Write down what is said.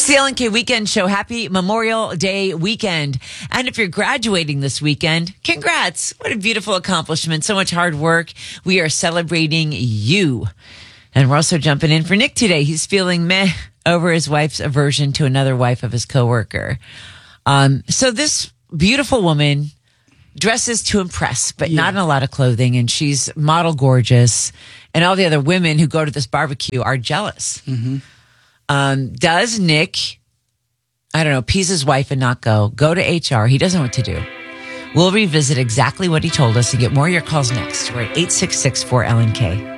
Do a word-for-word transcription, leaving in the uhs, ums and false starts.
It's the Ellen K Weekend Show. Happy Memorial Day weekend. And if you're graduating this weekend, congrats. What a beautiful accomplishment. So much hard work. We are celebrating you. And we're also jumping in for Nick today. He's feeling meh over his wife's aversion to another wife of his coworker. Um, so this beautiful woman dresses to impress, but yeah. not in a lot of clothing. And she's model gorgeous. And all the other women who go to this barbecue are jealous. Mm-hmm. Um, does Nick, I don't know, appease his wife and not go? Go to H R. He doesn't know what to do. We'll revisit exactly what he told us and get more of your calls next. We're at eight six six four L N K.